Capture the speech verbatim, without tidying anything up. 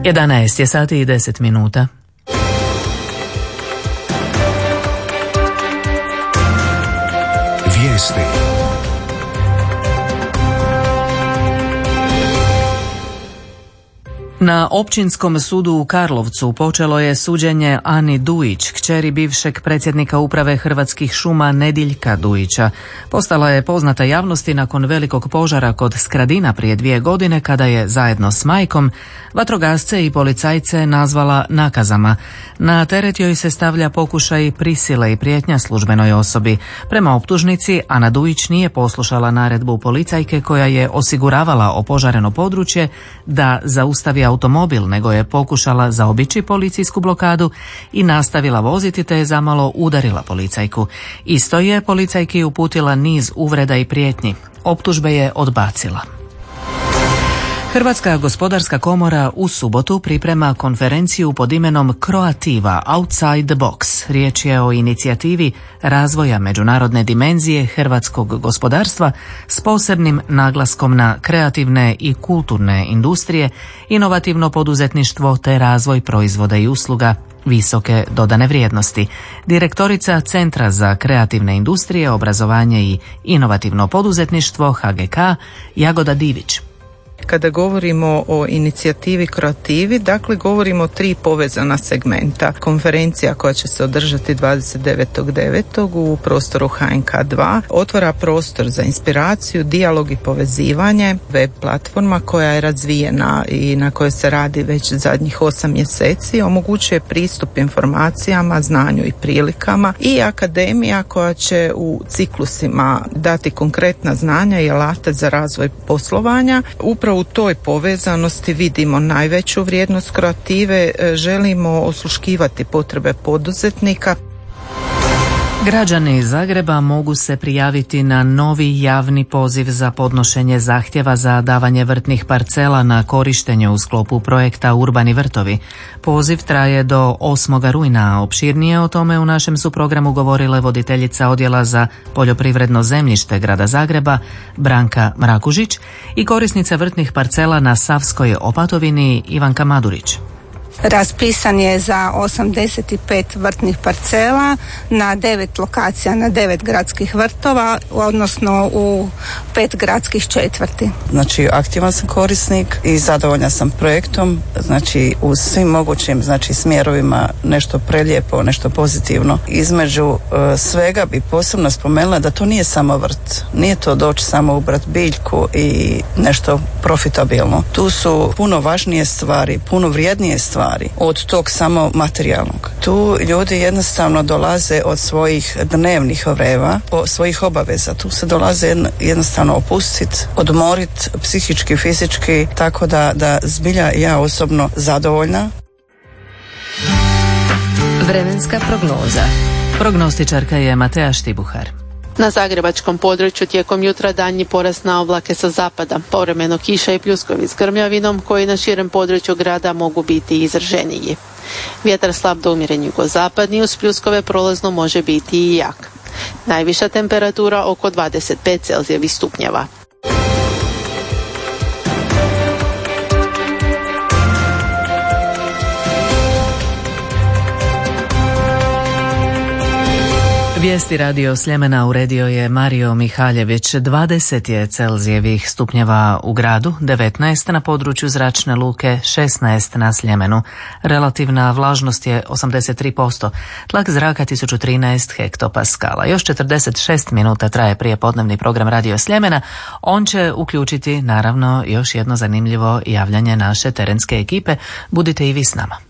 jedanaest je sati i deset minuta. Vijesti. Na Općinskom sudu u Karlovcu počelo je suđenje Ani Dujić, kćeri bivšeg predsjednika uprave Hrvatskih šuma Nediljka Dujića. Postala je poznata javnosti nakon velikog požara kod Skradina prije dvije godine kada je zajedno s majkom vatrogasce i policajce nazvala nakazama. Na teret joj se stavlja pokušaj prisile i prijetnja službenoj osobi. Prema optužnici, Ana Dujić nije poslušala naredbu policajke koja je osiguravala opožareno područje da zaustavi automobil, nego je pokušala zaobići policijsku blokadu i nastavila voziti te je zamalo udarila policajku. Isto je policajki uputila niz uvreda i prijetnji. Optužbe je odbacila. Hrvatska gospodarska komora u subotu priprema konferenciju pod imenom Croativa Outside the Box. Riječ je o inicijativi razvoja međunarodne dimenzije hrvatskog gospodarstva s posebnim naglaskom na kreativne i kulturne industrije, inovativno poduzetništvo te razvoj proizvoda i usluga visoke dodane vrijednosti. Direktorica Centra za kreativne industrije, obrazovanje i inovativno poduzetništvo H G K Jagoda Divić. Kada govorimo o inicijativi Croativi, dakle govorimo o tri povezana segmenta. Konferencija koja će se održati dvadeset devetog devetog u prostoru H N K dva otvara prostor za inspiraciju, dijalog i povezivanje. Web platforma koja je razvijena i na kojoj se radi već zadnjih osam mjeseci omogućuje pristup informacijama, znanju i prilikama i akademija koja će u ciklusima dati konkretna znanja i alate za razvoj poslovanja. Upravo u toj povezanosti vidimo najveću vrijednost Croative, želimo osluškivati potrebe poduzetnika. Građani iz Zagreba mogu se prijaviti na novi javni poziv za podnošenje zahtjeva za davanje vrtnih parcela na korištenje u sklopu projekta Urbani vrtovi. Poziv traje do osmog rujna, a opširnije o tome u našem su programu govorile voditeljica Odjela za poljoprivredno zemljište Grada Zagreba Branka Mrakužić i korisnica vrtnih parcela na Savskoj Opatovini Ivanka Madurić. Raspisan je za osamdeset pet vrtnih parcela na devet lokacija, na devet gradskih vrtova, odnosno u pet gradskih četvrti. Znači, aktivan sam korisnik i zadovoljna sam projektom, znači u svim mogućim znači smjerovima nešto prelijepo, nešto pozitivno. Između uh, svega bi posebno spomenula da to nije samo vrt, nije to doći samo ubrat biljku i nešto profitabilno. Tu su puno važnije stvari, puno vrijednije stvari od tog samo materijalnog. Tu ljudi jednostavno dolaze od svojih dnevnih vreva, od svojih obaveza. Tu se dolaze jednostavno opustiti, odmoriti psihički, fizički, tako da, da zbilja ja osobno zadovoljna. Vremenska prognoza. Prognostičarka je Matea Štibuhar. Na zagrebačkom području tijekom jutra daljnji porast na oblake sa zapada, povremeno kiša i pljuskovi s grmljavinom koji na širem području grada mogu biti izraženiji. Vjetar slab do umjeren jugozapadni, uz pljuskove prolazno može biti i jak. Najviša temperatura oko dvadeset pet Celzijevih stupnjeva. Vijesti radio Sljemena uredio je Mario Mihaljević. dvadeset je Celzijevih stupnjeva u gradu, devetnaest na području zračne luke, šesnaest na Sljemenu. Relativna vlažnost je osamdeset tri posto, tlak zraka tisuću trinaest hektopaskala. Još četrdeset šest minuta traje prijepodnevni program radio Sljemena. On će uključiti naravno još jedno zanimljivo javljanje naše terenske ekipe. Budite i vi s nama.